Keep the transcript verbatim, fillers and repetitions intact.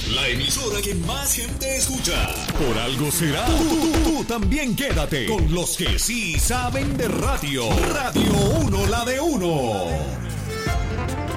La emisora que más gente escucha. Por algo será. Tú, tú, tú, tú también quédate con los que sí saben de radio. Radio uno, la de uno.